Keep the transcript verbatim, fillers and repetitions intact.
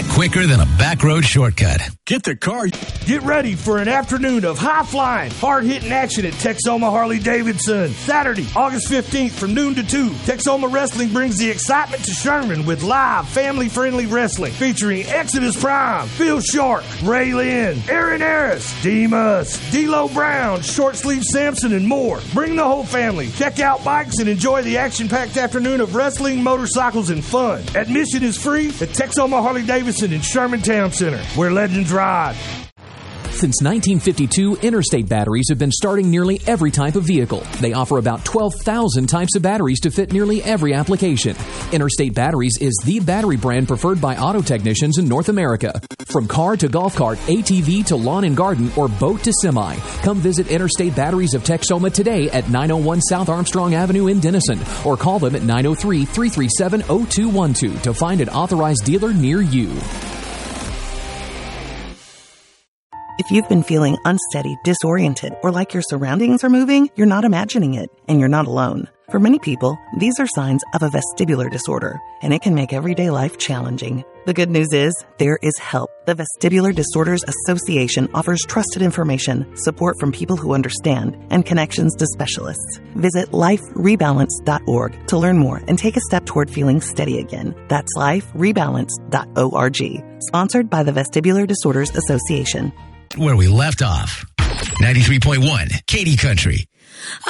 quicker than a back road shortcut. Get the car. Get ready for an afternoon of high-flying, hard-hitting action at Texoma Harley-Davidson. Saturday, August fifteenth from noon to two. Texoma Wrestling brings the excitement to Sherman with live, family-friendly wrestling featuring Exodus Prime, Phil Shark, Ray Lynn, Aaron Harris, Demas, D'Lo Brown, Short Sleeve Sampson, and more. Bring the whole family. Check out bikes and enjoy the action-packed afternoon of wrestling, motorcycles, and fun. Admission is free at Texoma Harley-Davidson in Sherman Town Center, where legends ride. Since nineteen fifty-two, Interstate Batteries have been starting nearly every type of vehicle. They offer about twelve thousand types of batteries to fit nearly every application. Interstate Batteries is the battery brand preferred by auto technicians in North America. From car to golf cart, A T V to lawn and garden, or boat to semi, come visit Interstate Batteries of Texoma today at nine oh one South Armstrong Avenue in Denison, or call them at nine oh three, three three seven, oh two one two to find an authorized dealer near you. If you've been feeling unsteady, disoriented, or like your surroundings are moving, you're not imagining it, and you're not alone. For many people, these are signs of a vestibular disorder, and it can make everyday life challenging. The good news is, there is help. The Vestibular Disorders Association offers trusted information, support from people who understand, and connections to specialists. Visit life rebalance dot org to learn more and take a step toward feeling steady again. That's life rebalance dot org. Sponsored by the Vestibular Disorders Association. Where we left off. ninety-three point one, Katy Country.